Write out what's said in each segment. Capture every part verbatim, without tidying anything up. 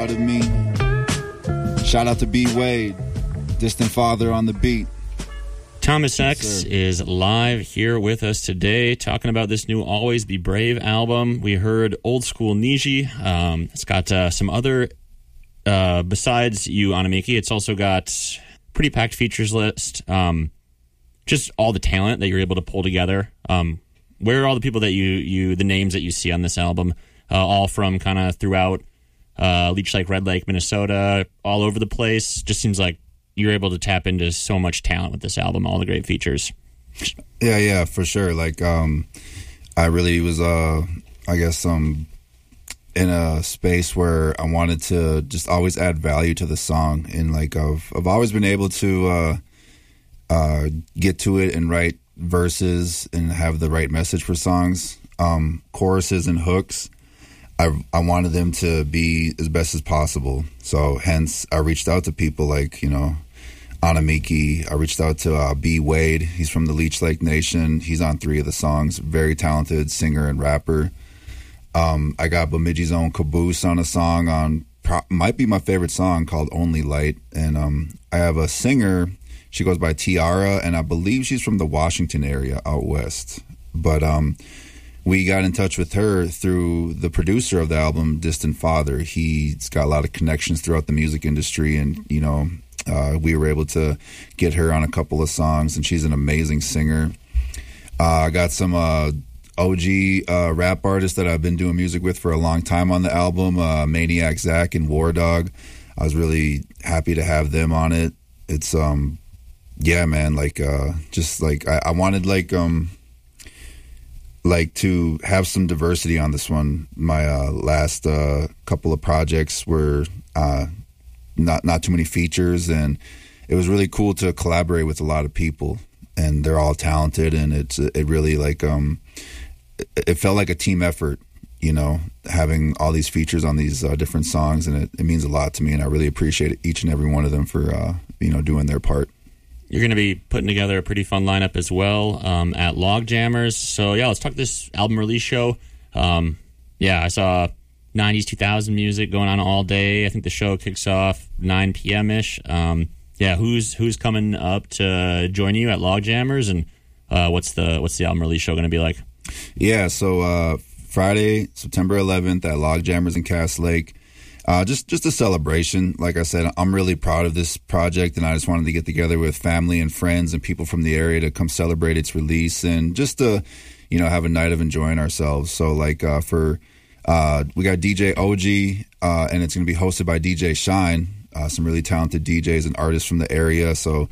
Out of me. Shout out to B Wade, Distant Father on the beat. Thomas Yes, X sir. is live here with us today, talking about this new Always Be Brave album. We heard Old School Niji. Um, it's got uh, some other, uh, besides you, Anamiki, it's also got pretty packed features list. Um, just all the talent that you're able to pull together. Um, where are all the people that you, you the names that you see on this album? Uh, all from kind of throughout uh, Leech Lake, Red Lake, Minnesota, all over the place. Just seems like you're able to tap into so much talent with this album, all the great features. Yeah, yeah, for sure. Like, um, I really was, uh, I guess, um, in a space where I wanted to just always add value to the song. And, like, I've, I've always been able to uh, uh, get to it and write verses and have the right message for songs. Um, choruses and hooks, I, I wanted them to be as best as possible. So hence I reached out to people like, you know, Anamiki. I reached out to uh, B Wade. He's from the Leech Lake Nation. He's on three of the songs. Very talented singer and rapper. Um, I got Bemidji's own Caboose on a song on, pro- might be my favorite song, called Only Light. And um, I have a singer, she goes by Tiara, and I believe she's from the Washington area out west. But um, we got in touch with her through the producer of the album, Distant Father. He's got a lot of connections throughout the music industry, and, you know, uh, we were able to get her on a couple of songs, and she's an amazing singer. Uh, I got some uh, O G uh, rap artists that I've been doing music with for a long time on the album, uh, Maniac Zach and War Dog. I was really happy to have them on it. It's, um, yeah, man, like, uh, just like, I, I wanted, like, um, like to have some diversity on this one. My uh, last uh, couple of projects were uh, not not too many features, and it was really cool to collaborate with a lot of people, and they're all talented, and it's it really like um it, it felt like a team effort, you know, having all these features on these uh, different songs, and it, it means a lot to me, and I really appreciate each and every one of them for uh, you know, doing their part. You're going to be putting together a pretty fun lineup as well um, at Log Jammers. So, yeah, let's talk this album release show. Um, yeah, I saw nineties, two thousand music going on all day. I think the show kicks off nine p.m.-ish. Um, yeah, who's who's coming up to join you at Log Jammers, and uh, what's the what's the album release show going to be like? Yeah, so uh, Friday, September eleventh at Log Jammers in Cass Lake. Uh, just just a celebration. Like I said, I'm really proud of this project, and I just wanted to get together with family and friends and people from the area to come celebrate its release, and just to, you know, have a night of enjoying ourselves. So, like, uh, for uh, we got D J O G, uh, and it's going to be hosted by D J Shine, uh, some really talented D Js and artists from the area. So,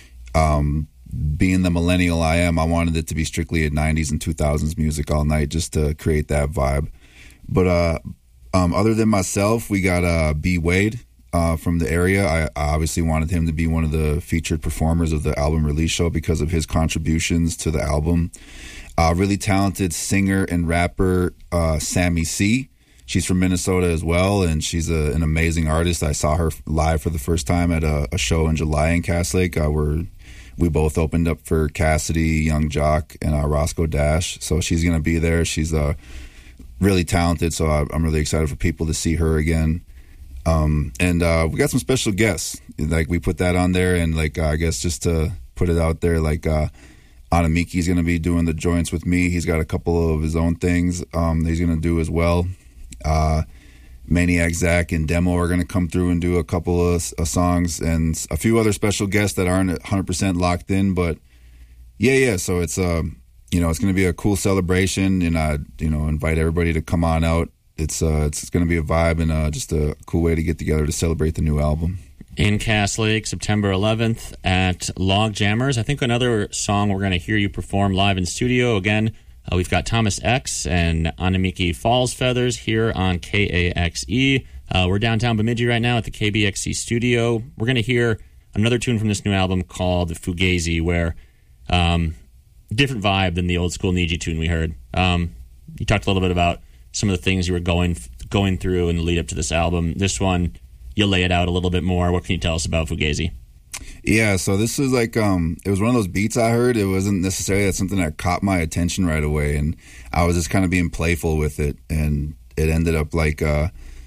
um, being the millennial I am, I wanted it to be strictly at nineties and two thousands music all night, just to create that vibe. But uh Um, other than myself, we got uh, B. Wade uh, from the area. I, I obviously wanted him to be one of the featured performers of the album release show because of his contributions to the album. Uh, really talented singer and rapper, uh, Sammy C. She's from Minnesota as well, and she's a, an amazing artist. I saw her live for the first time at a, a show in July in Cass Lake, uh, where we both opened up for Cassidy, Young Jock, and uh, Roscoe Dash. So she's going to be there. She's a uh, really talented, so I'm really excited for people to see her again. Um, and uh, we got some special guests. Like, we put that on there, and, like, uh, I guess just to put it out there, like, uh, Anamiki's going to be doing the joints with me. He's got a couple of his own things um, that he's going to do as well. Uh, Maniac Zach and Demo are going to come through and do a couple of uh, songs, and a few other special guests that aren't one hundred percent locked in. But, yeah, yeah, so it's... Um, You know, it's going to be a cool celebration, and I, you know, invite everybody to come on out. It's uh, it's going to be a vibe, and uh, just a cool way to get together to celebrate the new album. In Cass Lake, September eleventh at Log Jammers. I think another song we're going to hear you perform live in studio. Again, uh, we've got Thomas X and Anamiki Falls Feathers here on K A X E. Uh, we're downtown Bemidji right now at the K B X C studio. We're going to hear another tune from this new album called Fugazi, where... Um, different vibe than the old school Niji tune we heard. Um, you talked a little bit about some of the things you were going going through in the lead up to this album. This one, you lay it out a little bit more. What can you tell us about Fugazi? Yeah, so this was like, um, it was one of those beats I heard. It wasn't necessarily something that caught my attention right away, and I was just kind of being playful with it, and it ended up like, uh,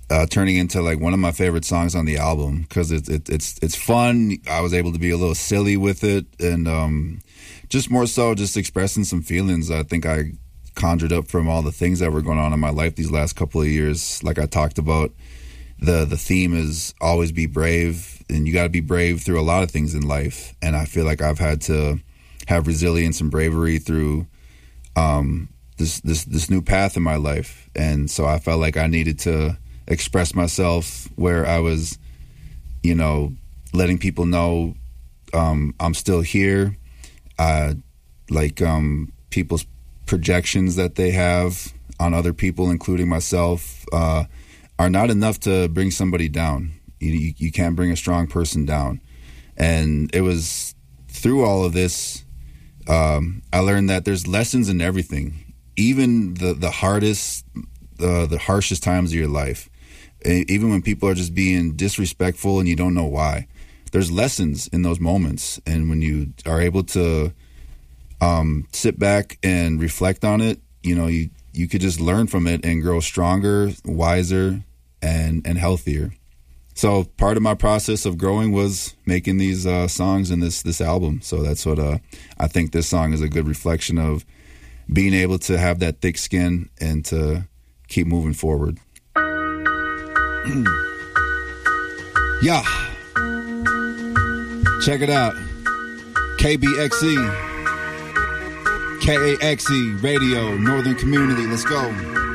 uh, turning into like one of my favorite songs on the album because it, it, it's it's fun. I was able to be a little silly with it, and um, just more so just expressing some feelings I think I conjured up from all the things that were going on in my life these last couple of years. Like I talked about, the the theme is always be brave, and you got to be brave through a lot of things in life. And I feel like I've had to have resilience and bravery through um, this this this new path in my life, and so I felt like I needed to express myself where I was, you know, letting people know um, I'm still here. Uh, like um, people's projections that they have on other people, including myself, uh, are not enough to bring somebody down. You, you, you can't bring a strong person down. And it was through all of this, um, I learned that there's lessons in everything, even the, the hardest, uh, the harshest times of your life. Even when people are just being disrespectful and you don't know why, there's lessons in those moments. And when you are able to um, sit back and reflect on it, you know, you, you could just learn from it and grow stronger, wiser, and, and healthier. So part of my process of growing was making these uh, songs in this, this album. So that's what uh, I think this song is a good reflection of, being able to have that thick skin and to keep moving forward. Yeah. Check it out. K B X E. K A X E Radio, Northern Community. Let's go.